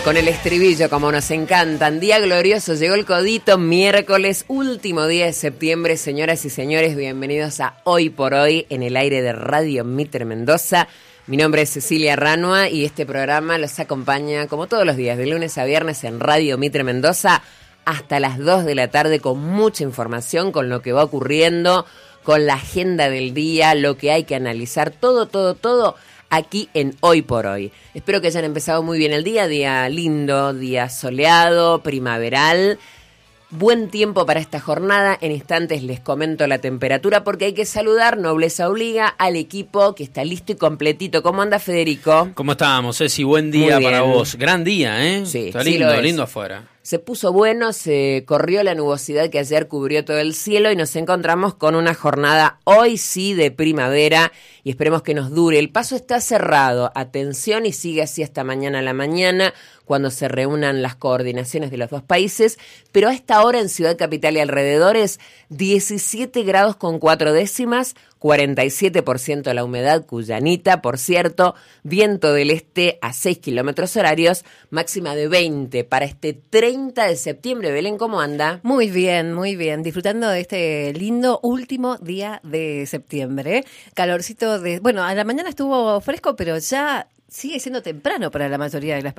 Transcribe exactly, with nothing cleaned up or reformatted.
con el estribillo como nos encantan. Día glorioso, llegó el codito, miércoles, último día de septiembre. Señoras y señores, bienvenidos a Hoy por Hoy en el aire de Radio Mitre Mendoza. Mi nombre es Cecilia Ranua y este programa los acompaña como todos los días, de lunes a viernes en Radio Mitre Mendoza hasta las dos de la tarde con mucha información, con lo que va ocurriendo, con la agenda del día, lo que hay que analizar, todo, todo, todo aquí en Hoy por Hoy. Espero que hayan empezado muy bien el día, día lindo, día soleado, primaveral. Buen tiempo para esta jornada. En instantes les comento la temperatura porque hay que saludar, nobleza obliga, al equipo que está listo y completito. ¿Cómo anda, Federico? ¿Cómo estamos, Ceci? Buen día para vos. Gran día, ¿eh? Sí, está sí lindo, lo lindo afuera. Se puso bueno, se corrió la nubosidad que ayer cubrió todo el cielo y nos encontramos con una jornada hoy sí de primavera y esperemos que nos dure. El paso está cerrado, atención, y sigue así hasta mañana a la mañana cuando se reúnan las coordinaciones de los dos países, pero a esta hora en Ciudad Capital y alrededores diecisiete grados con cuatro décimas, cuarenta y siete por ciento la humedad cuyanita, por cierto, viento del este a seis kilómetros horarios, máxima de veinte para este treinta de septiembre. Belén, ¿cómo anda? Muy bien, muy bien, disfrutando de este lindo último día de septiembre. Calorcito de... Bueno, a la mañana estuvo fresco, pero ya sigue siendo temprano para la mayoría de las